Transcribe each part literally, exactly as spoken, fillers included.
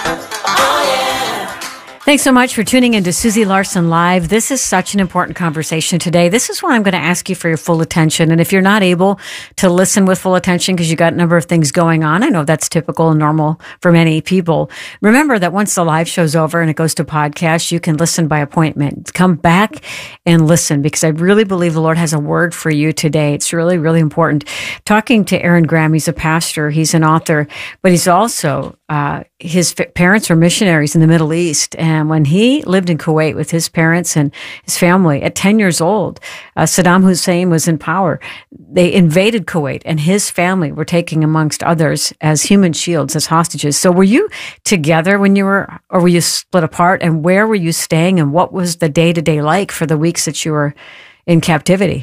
Thanks so much for tuning in to Susie Larson Live. This is such an important conversation today. This is why I'm going to ask you for your full attention. And if you're not able to listen with full attention because you got a number of things going on, I know that's typical and normal for many people. Remember that once the live show's over and it goes to podcast, you can listen by appointment. Come back and listen because I really believe the Lord has a word for you today. It's really, really important. Talking to Aaron Graham, he's a pastor, he's an author, but he's also Uh, his f- parents were missionaries in the Middle East. And when he lived in Kuwait with his parents and his family at ten years old, uh, Saddam Hussein was in power. They invaded Kuwait and his family were taken amongst others as human shields, as hostages. So were you together when you were, or were you split apart? And where were you staying? And what was the day-to-day like for the weeks that you were in captivity?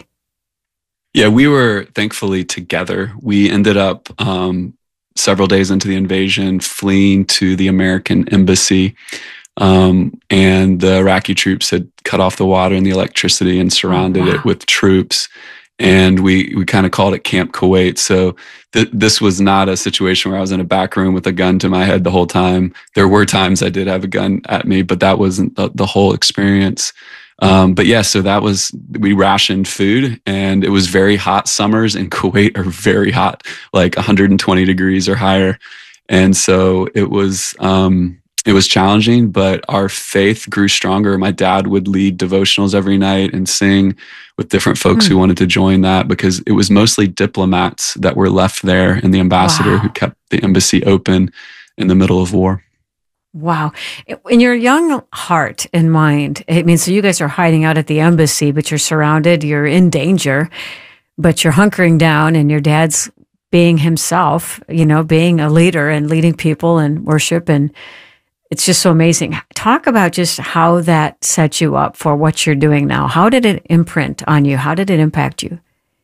Yeah, we were thankfully together. We ended up, um, several days into the invasion, fleeing to the American embassy. Um, and the Iraqi troops had cut off the water and the electricity and surrounded oh, wow. it with troops. And we, we kind of called it Camp Kuwait. So th- this was not a situation where I was in a back room with a gun to my head the whole time. There were times I did have a gun at me, but that wasn't the, the whole experience. Um, but yeah, so that was, we rationed food, and it was very hot. Summers in Kuwait are very hot, like one hundred twenty degrees or higher. And so it was, um, it was challenging, but our faith grew stronger. My dad would lead devotionals every night and sing with different folks mm. who wanted to join that, because it was mostly diplomats that were left there and the ambassador wow. who kept the embassy open in the middle of war. Wow. In your young heart and mind, I mean, so you guys are hiding out at the embassy, but you're surrounded, you're in danger, but you're hunkering down, and your dad's being himself, you know, being a leader and leading people in worship. And it's just so amazing. Talk about just how that set you up for what you're doing now. How did it imprint on you? How did it impact you?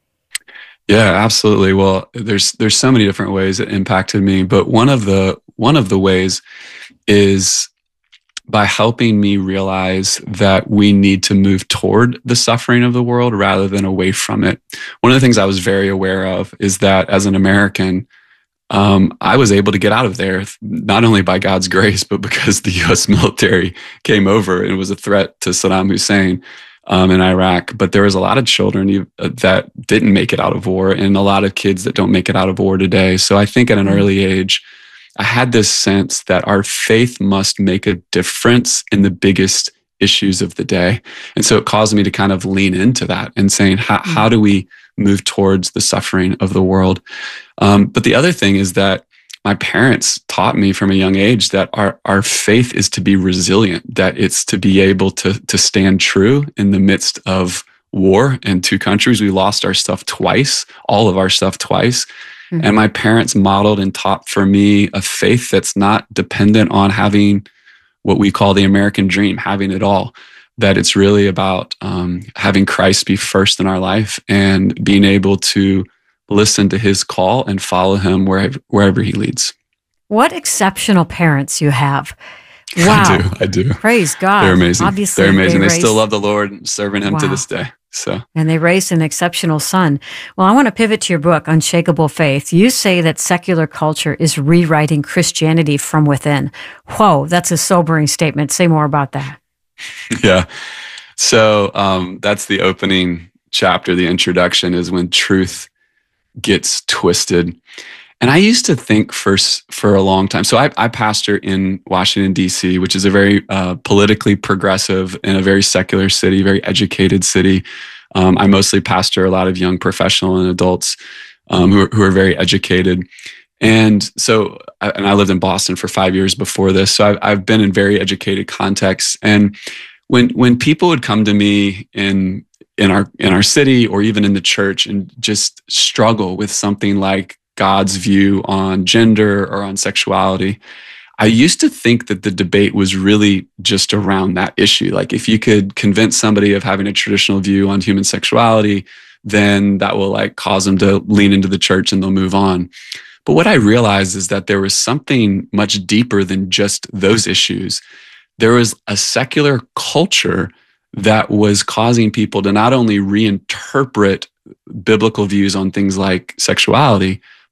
Yeah, absolutely. Well, there's there's so many different ways it impacted me, but one of the one of the ways is by helping me realize that we need to move toward the suffering of the world rather than away from it. One of the things I was very aware of is that as an American, um, I was able to get out of there, not only by God's grace, but because the U S military came over and it was a threat to Saddam Hussein um, in Iraq. But there was a lot of children that didn't make it out of war, and a lot of kids that don't make it out of war today. So I think at an early age, I had this sense that our faith must make a difference in the biggest issues of the day. And so it caused me to kind of lean into that and saying, how, how do we move towards the suffering of the world? Um, but the other thing is that my parents taught me from a young age that our, our faith is to be resilient, that it's to be able to, to stand true in the midst of war in two countries. We lost our stuff twice, all of our stuff twice. And my parents modeled and taught for me a faith that's not dependent on having what we call the American dream, having it all, that it's really about um, having Christ be first in our life and being able to listen to his call and follow him wherever, wherever he leads. What exceptional parents you have. Wow. I do. I do. Praise God. They're amazing. Obviously, They're amazing. They, they raised, still love the Lord and serving him wow. to this day. So, and they raised an exceptional son. Well, I want to pivot to your book, Unshakable Faith. You say that secular culture is rewriting Christianity from within. Whoa, that's a sobering statement. Say more about that. Yeah. So um, that's the opening chapter. The introduction is when truth gets twisted. And I used to think for, for a long time. So I, I pastor in Washington, D C, which is a very uh, politically progressive and a very secular city, very educated city. Um, I mostly pastor a lot of young professional and adults um, who, are, who are very educated. And so, and I lived in Boston for five years before this. So I've, I've been in very educated contexts. And when when people would come to me in in our in our city or even in the church and just struggle with something like God's view on gender or on sexuality, I used to think that the debate was really just around that issue. Like if you could convince somebody of having a traditional view on human sexuality, then that will like cause them to lean into the church and they'll move on. But what I realized is that there was something much deeper than just those issues. There was a secular culture that was causing people to not only reinterpret biblical views on things like sexuality,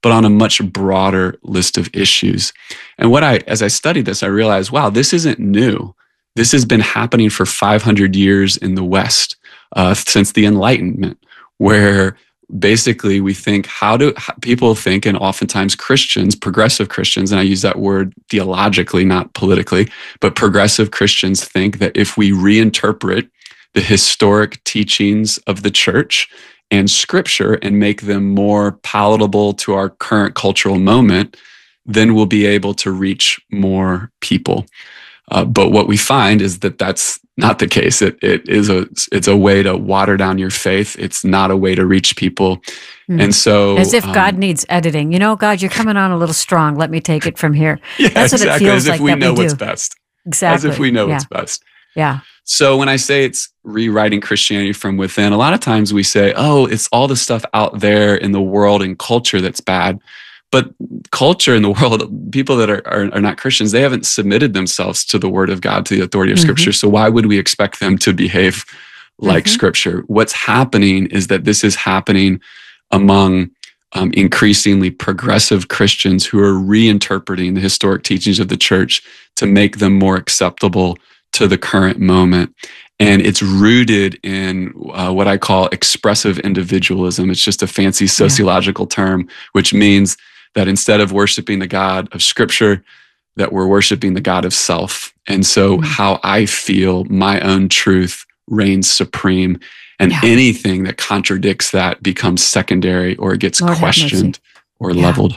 but on a much broader list of issues. And what I, as I studied this, I realized, wow, this isn't new. This has been happening for five hundred years in the West, uh, since the Enlightenment, where basically we think, how do how people think, and oftentimes Christians, progressive Christians, and I use that word theologically, not politically, but progressive Christians think that if we reinterpret the historic teachings of the church and scripture and make them more palatable to our current cultural moment, then we'll be able to reach more people. Uh, but what we find is that that's not the case. It it is a it's a way to water down your faith. It's not a way to reach people. Mm. And so, as if um, God needs editing. You know, God, you're coming on a little strong. Let me take it from here. Yeah, that's what exactly. it feels as if like we that know we what's do. best. Exactly. As if we know yeah. what's best. Yeah. So when I say it's rewriting Christianity from within, a lot of times we say, oh, it's all the stuff out there in the world and culture that's bad. But culture in the world, people that are, are, are not Christians, they haven't submitted themselves to the word of God, to the authority of mm-hmm. Scripture. So why would we expect them to behave like mm-hmm. Scripture? What's happening is that this is happening among um, increasingly progressive Christians who are reinterpreting the historic teachings of the church to make them more acceptable to the current moment. And it's rooted in uh, what I call expressive individualism. It's just a fancy sociological yeah. term, which means that instead of worshiping the God of Scripture, that we're worshiping the God of self. And so mm-hmm. how I feel, my own truth reigns supreme. And yeah. anything that contradicts that becomes secondary, or it gets Lord questioned or yeah. leveled.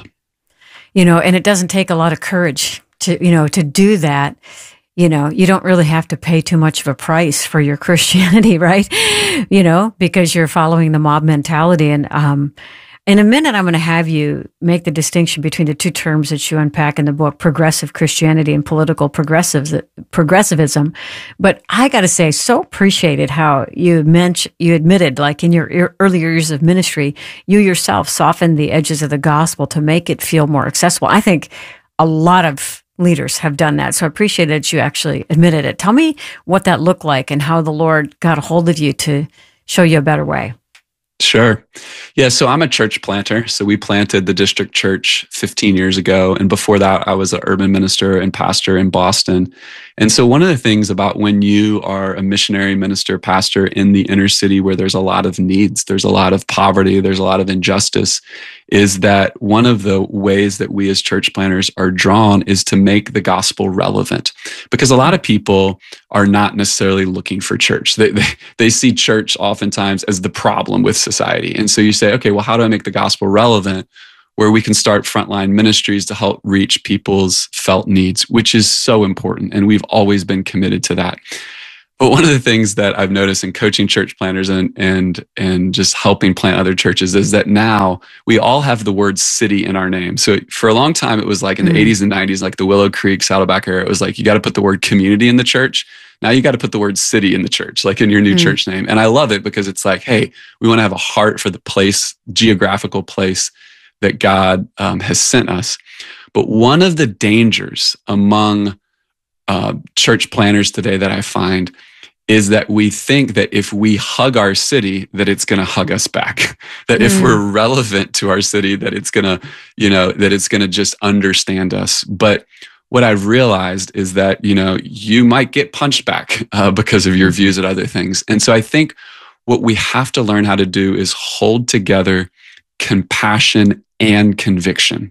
You know, and it doesn't take a lot of courage to, you know, to do that. You know, you don't really have to pay too much of a price for your Christianity, right? You know, because you're following the mob mentality. And um, in a minute, I'm going to have you make the distinction between the two terms that you unpack in the book, progressive Christianity and political progressives, progressivism. But I got to say, so appreciated how you mentioned, you admitted, like in your earlier years of ministry, you yourself softened the edges of the gospel to make it feel more accessible. I think a lot of leaders have done that. So I appreciate that you actually admitted it. Tell me what that looked like and how the Lord got a hold of you to show you a better way. Sure. Yeah. So I'm a church planter. So we planted the district church fifteen years ago. And before that, I was an urban minister and pastor in Boston. And so one of the things about when you are a missionary minister, pastor in the inner city where there's a lot of needs, there's a lot of poverty, there's a lot of injustice, is that one of the ways that we as church planters are drawn is to make the gospel relevant. Because a lot of people are not necessarily looking for church. They, they, they see church oftentimes as the problem with society. And so you say, okay, well, how do I make the gospel relevant? Where we can start frontline ministries to help reach people's felt needs, which is so important. And we've always been committed to that. But one of the things that I've noticed in coaching church planters and and and just helping plant other churches is that now we all have the word city in our name. So for a long time, it was like in the mm. eighties and nineties, like the Willow Creek, Saddleback area, it was like, you got to put the word community in the church. Now you got to put the word city in the church, like in your new mm. church name. And I love it because it's like, hey, we want to have a heart for the place, geographical place that God um, has sent us. But one of the dangers among uh, church planners today that I find is that we think that if we hug our city, that it's going to hug us back. That mm. if we're relevant to our city, that it's going to, you know, that it's going to just understand us. But what I've realized is that, you know, you might get punched back uh, because of your views at other things. And so I think what we have to learn how to do is hold together compassion and conviction.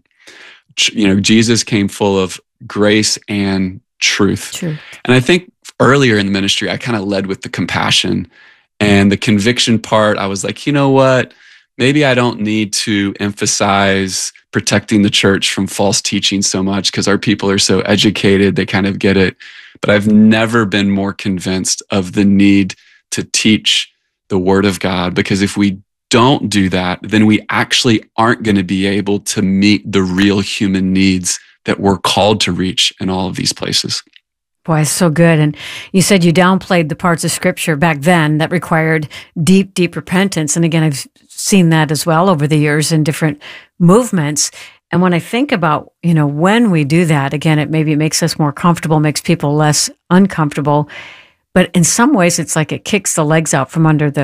You know, Jesus came full of grace and truth. True. And I think earlier in the ministry, I kind of led with the compassion and the conviction part. I was like, you know what? Maybe I don't need to emphasize protecting the church from false teaching so much because our people are so educated, they kind of get it. But I've never been more convinced of the need to teach the word of God, because if we don't do that, then we actually aren't going to be able to meet the real human needs that we're called to reach in all of these places. Boy, it's so good. And you said you downplayed the parts of Scripture back then that required deep, deep repentance. And again, I've seen that as well over the years in different movements. And when I think about, you know, when we do that, again, it maybe makes us more comfortable, makes people less uncomfortable. But in some ways, it's like it kicks the legs out from under the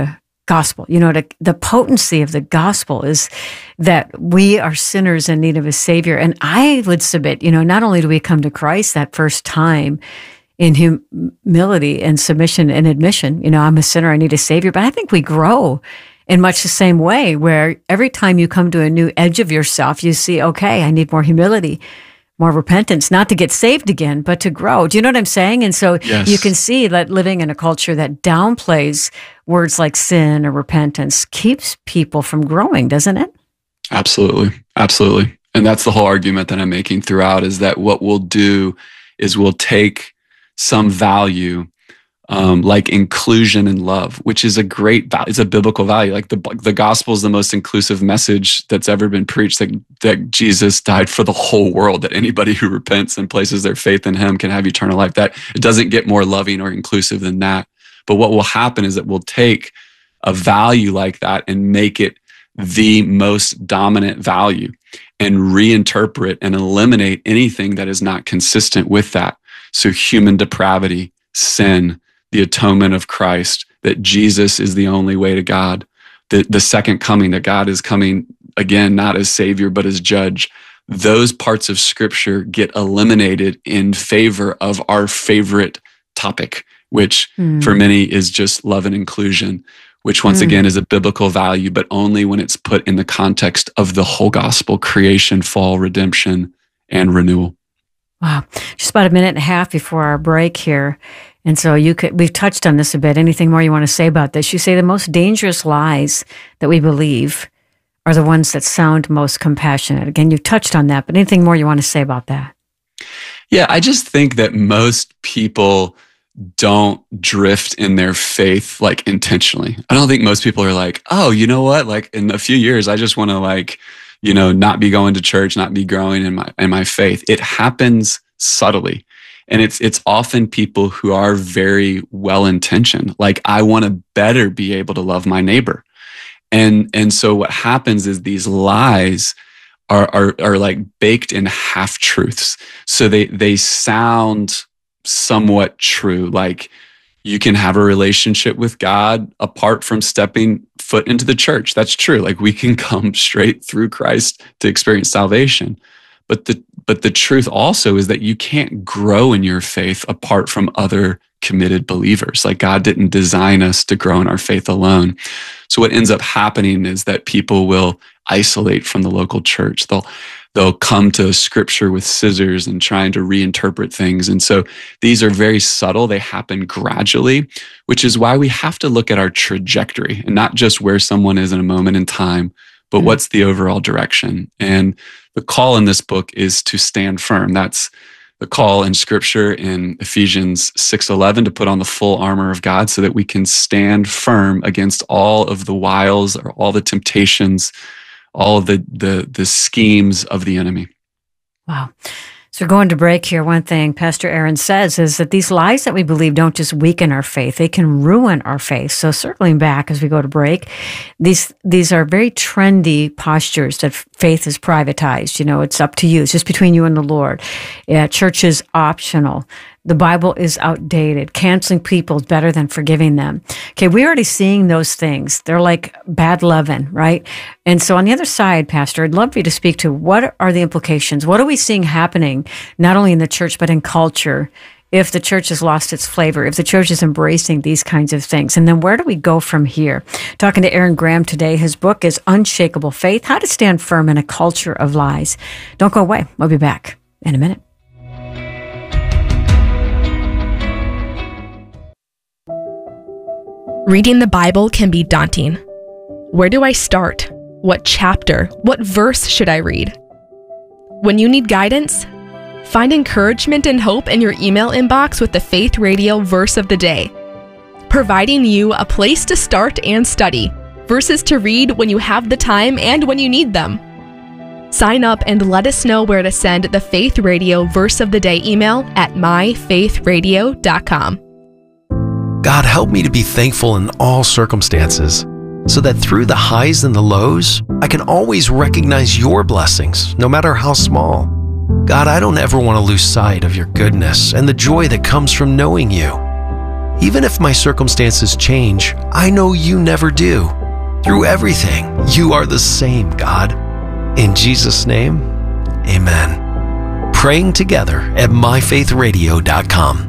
gospel. You know, the, the potency of the gospel is that we are sinners in need of a Savior. And I would submit, you know, not only do we come to Christ that first time in humility and submission and admission, you know, I'm a sinner, I need a Savior, but I think we grow in much the same way, where every time you come to a new edge of yourself, you see, okay, I need more humility, more repentance, not to get saved again, but to grow. Do you know what I'm saying? And so yes. You can see that living in a culture that downplays words like sin or repentance keeps people from growing, doesn't it? Absolutely. Absolutely. And that's the whole argument that I'm making throughout, is that what we'll do is we'll take some value Um, like inclusion and love, which is a great value. It's a biblical value. Like the the gospel is the most inclusive message that's ever been preached, that, that Jesus died for the whole world, that anybody who repents and places their faith in him can have eternal life. That it doesn't get more loving or inclusive than that. But what will happen is that we'll take a value like that and make it the most dominant value and reinterpret and eliminate anything that is not consistent with that. So human depravity, sin, the atonement of Christ, that Jesus is the only way to God, the, the second coming, that God is coming again, not as Savior, but as Judge. Those parts of Scripture get eliminated in favor of our favorite topic, which mm. for many is just love and inclusion, which once mm. again is a biblical value, but only when it's put in the context of the whole gospel: creation, fall, redemption, and renewal. Wow. Just about a minute and a half before our break here. And so you could, we've touched on this a bit. Anything more you want to say about this? You say the most dangerous lies that we believe are the ones that sound most compassionate. Again, you touched on that, but anything more you want to say about that? Yeah, I just think that most people don't drift in their faith like intentionally. I don't think most people are like, oh, you know what? Like in a few years, I just want to like, you know, not be going to church, not be growing in my in my faith. It happens subtly. And it's it's often people who are very well-intentioned. Like, I want to better be able to love my neighbor. And and so what happens is these lies are are, are like baked in half-truths. So they they sound somewhat true. Like, you can have a relationship with God apart from stepping foot into the church. That's true. Like, we can come straight through Christ to experience salvation. But the but the truth also is that you can't grow in your faith apart from other committed believers. Like, God didn't design us to grow in our faith alone. So what ends up happening is that people will isolate from the local church. They'll they'll come to Scripture with scissors and trying to reinterpret things. And so these are very subtle. They happen gradually, which is why we have to look at our trajectory and not just where someone is in a moment in time, but mm-hmm. what's the overall direction. And the call in this book is to stand firm. That's the call in Scripture in Ephesians six eleven, to put on the full armor of God so that we can stand firm against all of the wiles or all the temptations, all of the the, the schemes of the enemy. Wow. So going to break here, one thing Pastor Aaron says is that these lies that we believe don't just weaken our faith, they can ruin our faith. So circling back as we go to break, these these are very trendy postures that faith is privatized. You know, it's up to you. It's just between you and the Lord. Yeah, church is optional. The Bible is outdated. Canceling people is better than forgiving them. Okay, we're already seeing those things. They're like bad leaven, right? And so on the other side, Pastor, I'd love for you to speak to what are the implications? What are we seeing happening, not only in the church, but in culture, if the church has lost its flavor, if the church is embracing these kinds of things? And then where do we go from here? Talking to Aaron Graham today. His book is Unshakable Faith, How to Stand Firm in a Culture of Lies. Don't go away. We'll be back in a minute. Reading the Bible can be daunting. Where do I start? What chapter? What verse should I read? When you need guidance, find encouragement and hope in your email inbox with the Faith Radio Verse of the Day, providing you a place to start and study, verses to read when you have the time and when you need them. Sign up and let us know where to send the Faith Radio Verse of the Day email at my faith radio dot com. God, help me to be thankful in all circumstances, so that through the highs and the lows, I can always recognize your blessings, no matter how small. God, I don't ever want to lose sight of your goodness and the joy that comes from knowing you. Even if my circumstances change, I know you never do. Through everything, you are the same, God. In Jesus' name, amen. Praying together at my faith radio dot com.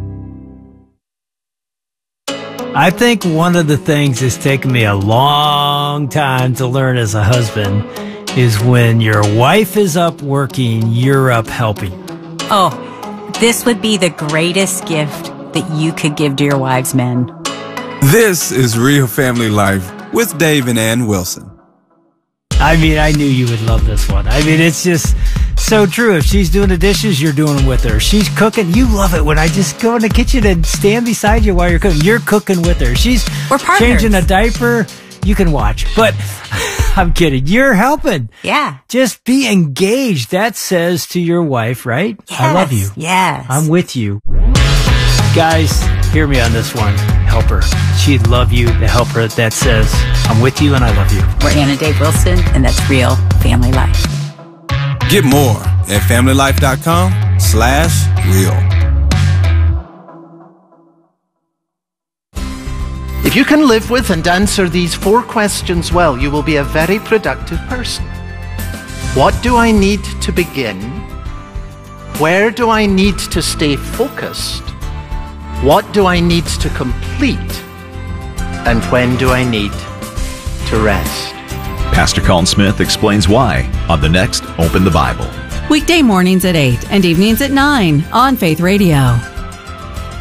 I think one of the things that's taken me a long time to learn as a husband is when your wife is up working, you're up helping. Oh, this would be the greatest gift that you could give to your wives, men. This is Real Family Life with Dave and Ann Wilson. I mean, I knew you would love this one. I mean, it's just so true. If she's doing the dishes, you're doing them with her. She's cooking. You love it when I just go in the kitchen and stand beside you while you're cooking. You're cooking with her. She's We're partners. Changing a diaper. You can watch. But I'm kidding. You're helping. Yeah. Just be engaged. That says to your wife, right? Yes. I love you. Yes. I'm with you. Guys, hear me on this one. Help her. She'd love you to help her. That says, I'm with you and I love you. We're Ann and Dave Wilson, and that's Real Family Life. Get more at family life dot com slash real. If you can live with and answer these four questions well, you will be a very productive person. What do I need to begin? Where do I need to stay focused? What do I need to complete? And when do I need to rest? Pastor Colin Smith explains why on the next Open the Bible. Weekday mornings at eight and evenings at nine on Faith Radio.